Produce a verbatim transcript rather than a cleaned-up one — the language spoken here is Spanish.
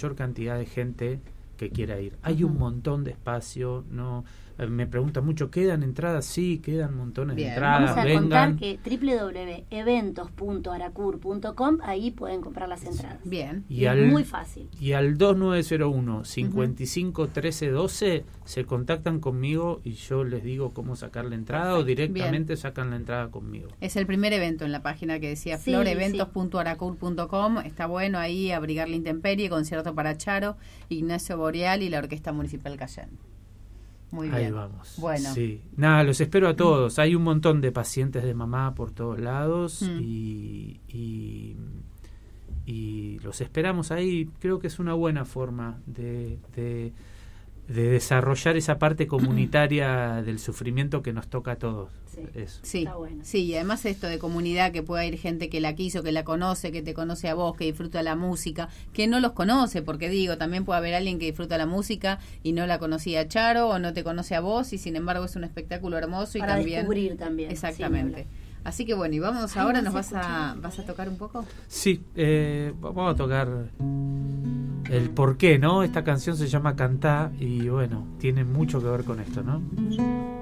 mayor cantidad de gente que quiera ir. Hay un montón de espacio, no eh, me preguntan mucho, ¿quedan entradas? Sí, quedan montones Bien. de entradas. Vamos a vengan. contar que doble u doble u doble u punto eventos punto aracur punto com, ahí pueden comprar las entradas. Bien. Y es al, muy fácil. Y al dos nueve cero uno, cincuenta y cinco, trece, doce se contactan conmigo y yo les digo cómo sacar la entrada. Perfecto. O directamente Bien. Sacan la entrada conmigo. Es el primer evento en la página que decía sí, Flor, eventos punto aracur punto com. Está bueno ahí, Abrigar la Intemperie, concierto para Charo, Ignacio Boreal y la Orquesta Municipal Cayén. Muy bien. Ahí vamos. Bueno. Sí. Nada, los espero a todos. Hay un montón de pacientes de mamá por todos lados mm. y, y, y los esperamos ahí. Creo que es una buena forma de, de, de desarrollar esa parte comunitaria del sufrimiento que nos toca a todos. Sí, Eso. Sí, está bueno. Sí, y además esto de comunidad, que pueda ir gente que la quiso, que la conoce, que te conoce a vos, que disfruta la música, que no los conoce, porque digo, también puede haber alguien que disfruta la música y no la conocía a Charo o no te conoce a vos y sin embargo es un espectáculo hermoso y para también descubrir también. Exactamente. Sí, Así que bueno, y vamos Ay, ahora, no ¿nos vas escuchar, a vas a tocar un poco? Sí, eh, vamos a tocar el por qué, ¿no? Esta canción se llama Cantá y bueno, tiene mucho que ver con esto, ¿no?